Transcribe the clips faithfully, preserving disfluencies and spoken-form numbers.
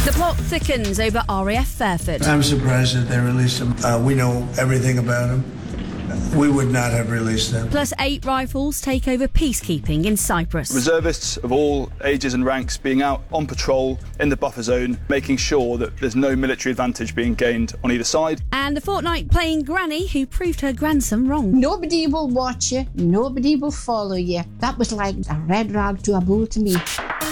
The plot thickens over R A F Fairford. I'm surprised that they released him. Uh, we know everything about him. We would not have released them. Plus eight rifles take over peacekeeping in Cyprus. Reservists of all ages and ranks being out on patrol in the buffer zone, making sure that there's no military advantage being gained on either side. And the fortnight playing granny who proved her grandson wrong. Nobody will watch you. Nobody will follow you. That was like a red rag to a bull to me.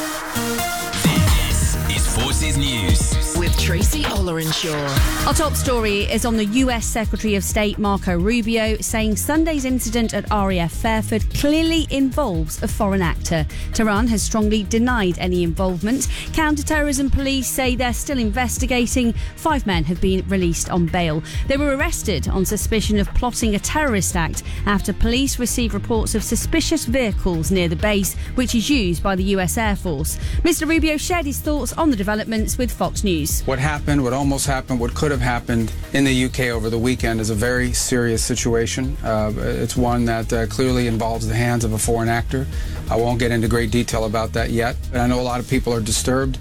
This is Forces News with Tracy Ollerenshaw. Our top story is on the U S Secretary of State Marco Rubio saying Sunday's incident at R A F Fairford clearly involves a foreign actor. Tehran has strongly denied any involvement. Counter-terrorism police say they're still investigating. Five men have been released on bail. They were arrested on suspicion of plotting a terrorist act after police received reports of suspicious vehicles near the base, which is used by the U S Air Force. Mister Rubio shared his thoughts on the developments with Fox News. What happened, what almost happened, what could have happened in the U K over the weekend is a very serious situation. Uh, it's one that uh, clearly involves the hands of a foreign actor. I won't get into great detail about that yet. But I know a lot of people are disturbed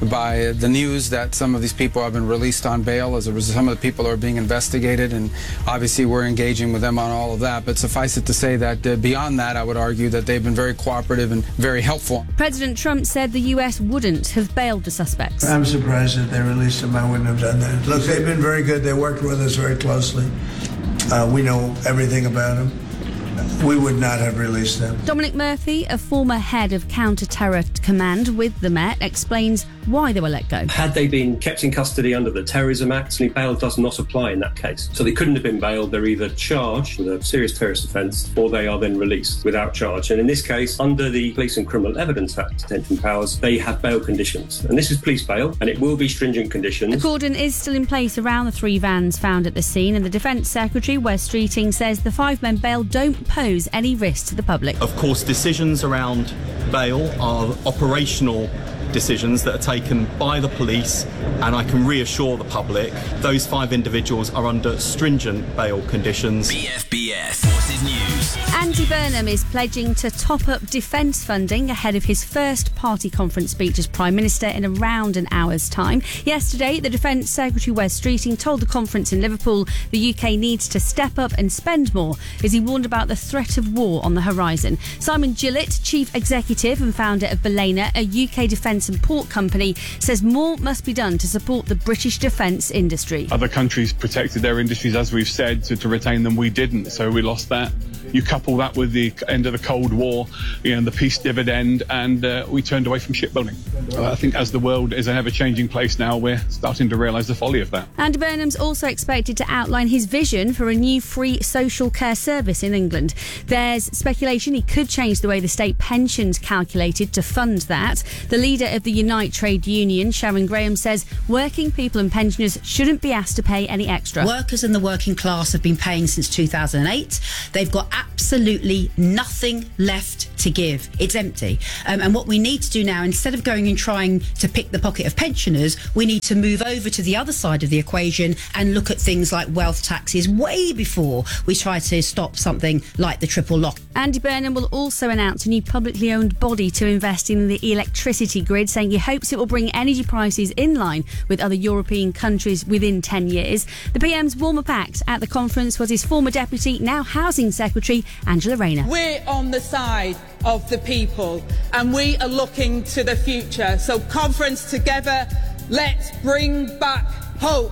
by the news that some of these people have been released on bail. As a result, some of the people are being investigated, and obviously we're engaging with them on all of that. But suffice it to say that uh, beyond that, I would argue that they've been very cooperative and very helpful. President Trump said the U S wouldn't have bailed the suspects. I'm surprised that they released him. I wouldn't have done that. Look, they've been very good. They worked with us very closely. Uh, we know everything about him. We would not have released them. Dominic Murphy, a former head of counter-terror command with the Met, explains why they were let go. Had they been kept in custody under the Terrorism Act, bail does not apply in that case. So they couldn't have been bailed. They're either charged with a serious terrorist offence or they are then released without charge. And in this case, under the Police and Criminal Evidence Act detention powers, they have bail conditions. And this is police bail, and it will be stringent conditions. A cordon is still in place around the three vans found at the scene, and the Defence Secretary, Wes Streeting, says the five men bail don't pose any risk to the public. Of course, decisions around bail are operational decisions that are taken by the police, and I can reassure the public those five individuals are under stringent bail conditions. B F B S Forces News. Andy Burnham is pledging to top up defence funding ahead of his first party conference speech as Prime Minister in around an hour's time. Yesterday, the Defence Secretary Wes Streeting told the conference in Liverpool the U K needs to step up and spend more, as he warned about the threat of war on the horizon. Simon Gillett, Chief Executive and founder of Belena, a U K defence and port company, says more must be done to support the British defence industry. Other countries protected their industries, as we've said, to, to retain them. We didn't, so we lost that. You couple that with the end of the Cold War, you know, the peace dividend, and uh, we turned away from shipbuilding. Uh, I think as the world is an ever-changing place now, we're starting to realise the folly of that. Andy Burnham's also expected to outline his vision for a new free social care service in England. There's speculation he could change the way the state pension's calculated to fund that. The leader of the Unite Trade Union, Sharon Graham, says working people and pensioners shouldn't be asked to pay any extra. Workers in the working class have been paying since two thousand eight. They've got absolutely nothing left to give. It's empty. Um, and what we need to do now, instead of going and trying to pick the pocket of pensioners, we need to move over to the other side of the equation and look at things like wealth taxes way before we try to stop something like the triple lock. Andy Burnham will also announce a new publicly owned body to invest in the electricity grid, saying he hopes it will bring energy prices in line with other European countries within ten years. The P M's warm-up act at the conference was his former deputy, now Housing Secretary, Angela Rayner. We're on the side of the people and we are looking to the future. So conference together, let's bring back hope.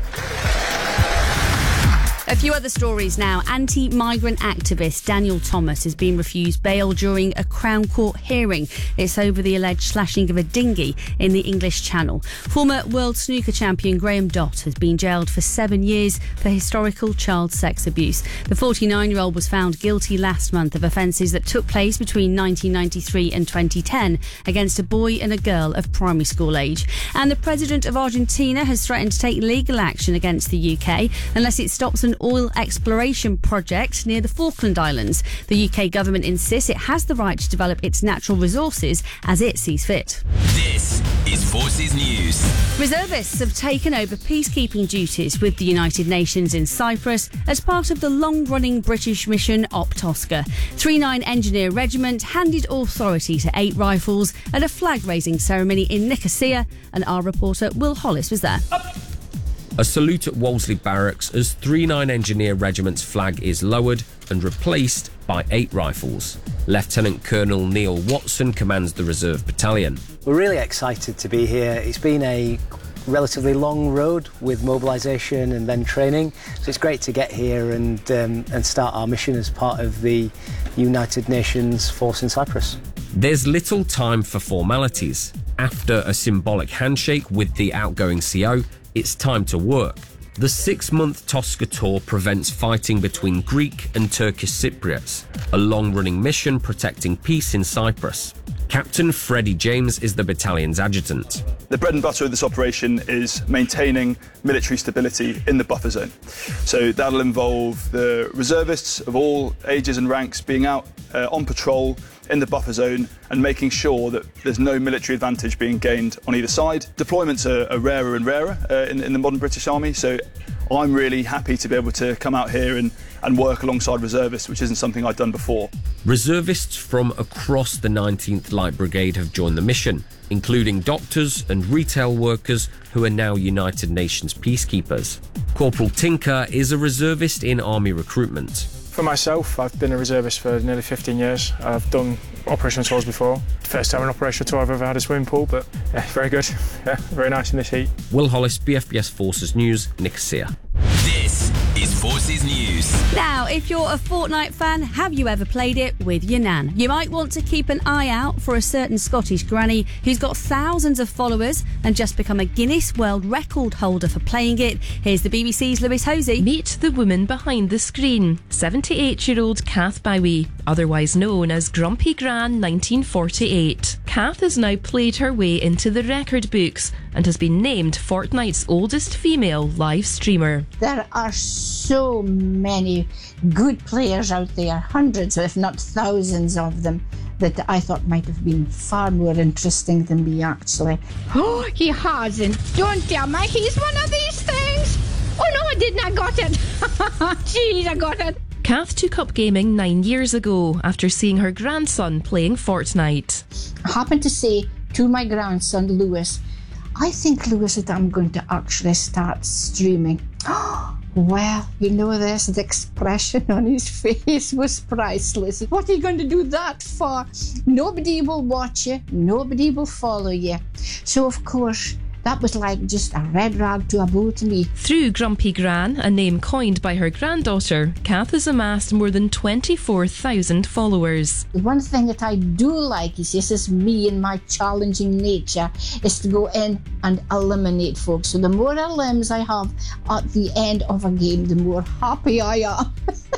A few other stories now. Anti-migrant activist Daniel Thomas has been refused bail during a Crown Court hearing. It's over the alleged slashing of a dinghy in the English Channel. Former world snooker champion Graham Dott has been jailed for seven years for historical child sex abuse. The forty-nine-year-old was found guilty last month of offences that took place between nineteen ninety-three and twenty ten against a boy and a girl of primary school age. And the president of Argentina has threatened to take legal action against the U K unless it stops an oil exploration project near the Falkland Islands. The U K government insists it has the right to develop its natural resources as it sees fit. This is Forces News. Reservists have taken over peacekeeping duties with the United Nations in Cyprus as part of the long-running British mission Optosca. thirty-nine Engineer Regiment handed authority to eight rifles at a flag-raising ceremony in Nicosia, and our reporter Will Hollis was there. A salute at Wolseley Barracks as thirty-nine Engineer Regiment's flag is lowered and replaced by eight rifles. Lieutenant Colonel Neil Watson commands the Reserve Battalion. We're really excited to be here. It's been a relatively long road with mobilisation and then training, so it's great to get here and um, and start our mission as part of the United Nations force in Cyprus. There's little time for formalities. After a symbolic handshake with the outgoing C O, it's time to work. The six-month Tosca tour prevents fighting between Greek and Turkish Cypriots, a long-running mission protecting peace in Cyprus. Captain Freddie James is the battalion's adjutant. The bread and butter of this operation is maintaining military stability in the buffer zone. So that'll involve the reservists of all ages and ranks being out uh, on patrol in the buffer zone and making sure that there's no military advantage being gained on either side. Deployments are, are rarer and rarer uh, in, in the modern British Army, so I'm really happy to be able to come out here and, and work alongside reservists, which isn't something I'd done before. Reservists from across the nineteenth Light Brigade have joined the mission, including doctors and retail workers who are now United Nations peacekeepers. Corporal Tinker is a reservist in Army recruitment. For myself, I've been a reservist for nearly fifteen years. I've done operational tours before. First time an operational tour I've ever had a swimming pool, but yeah, very good. Yeah, very nice in this heat. Will Hollis, B F B S Forces News, Nicosia. This is Forces News. Now, if you're a Fortnite fan, have you ever played it with your nan? You might want to keep an eye out for a certain Scottish granny who's got thousands of followers and just become a Guinness World Record holder for playing it. Here's the B B C's Lewis Hosey. Meet the woman behind the screen, seventy-eight-year-old Kath Bowie, otherwise known as Grumpy Gran nineteen forty-eight. Kath has now played her way into the record books and has been named Fortnite's oldest female live streamer. There are so many good players out there, hundreds if not thousands of them, that I thought might have been far more interesting than me actually. Oh, he hasn't. Don't tell me he's one of these things. Oh no, I didn't. I got it. Jeez, I got it. Kath took up gaming nine years ago after seeing her grandson playing Fortnite. I happened to say to my grandson Lewis, I think, Lewis, that I'm going to actually start streaming. Well, you know this, the expression on his face was priceless. What are you going to do that for? Nobody will watch you, nobody will follow you. So, of course, that was like just a red rag to a bull to me. Through Grumpy Gran, a name coined by her granddaughter, Kath has amassed more than twenty-four thousand followers. The one thing that I do like is this is me and my challenging nature, is to go in and eliminate folks. So the more elims I have at the end of a game, the more happy I am.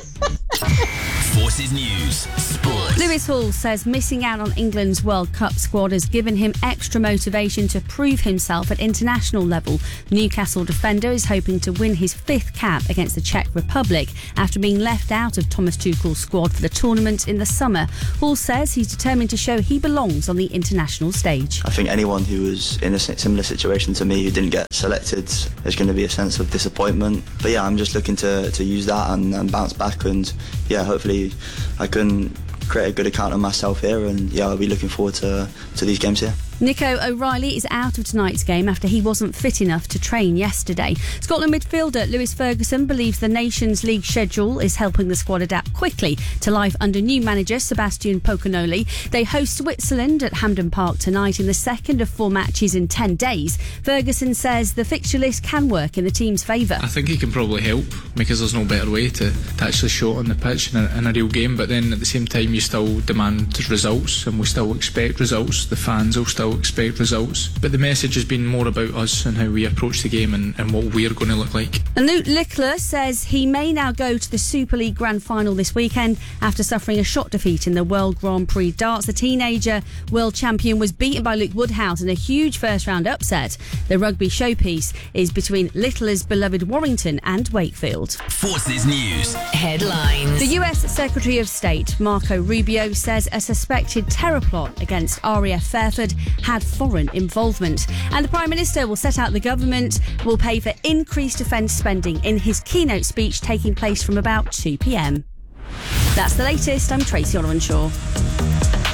Forces News Sport. Lewis Hall says missing out on England's World Cup squad has given him extra motivation to prove himself at international level. Newcastle defender is hoping to win his fifth cap against the Czech Republic after being left out of Thomas Tuchel's squad for the tournament in the summer. Hall says he's determined to show he belongs on the international stage. I think anyone who was in a similar situation to me who didn't get selected, there's going to be a sense of disappointment. But yeah, I'm just looking to, to use that and, and bounce back, and yeah, hopefully I can create a good account of myself here, and yeah, I'll be looking forward to, to these games here. Nico O'Reilly is out of tonight's game after he wasn't fit enough to train yesterday. Scotland midfielder Lewis Ferguson believes the Nations League schedule is helping the squad adapt quickly to life under new manager Sebastian Pocanoli. They host Switzerland at Hampden Park tonight in the second of four matches in ten days. Ferguson says the fixture list can work in the team's favour. I think he can probably help because there's no better way to, to actually show it on the pitch in a, in a real game, but then at the same time you still demand results and we still expect results. The fans will still expect results, but the message has been more about us and how we approach the game and, and what we're going to look like. And Luke Lickler says he may now go to the Super League Grand Final this weekend after suffering a shot defeat in the World Grand Prix darts. The teenager world champion was beaten by Luke Woodhouse in a huge first round upset. The rugby showpiece is between Littler's beloved Warrington and Wakefield. Forces News headlines. The U S Secretary of State Marco Rubio says a suspected terror plot against R A F Fairford had foreign involvement. And the Prime Minister will set out the government will pay for increased defence spending in his keynote speech taking place from about two p m. That's the latest. I'm Tracy Olorenshaw.